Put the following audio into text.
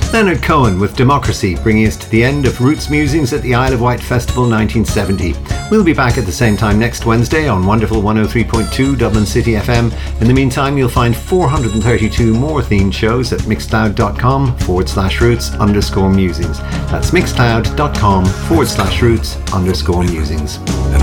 Leonard Cohen with Democracy, bringing us to the end of Roots Musings at the Isle of Wight Festival 1970. We'll be back at the same time next Wednesday on Wonderful 103.2 Dublin City FM. In the meantime, you'll find 432 more themed shows at mixcloud.com/roots_musings. That's mixcloud.com/roots_musings.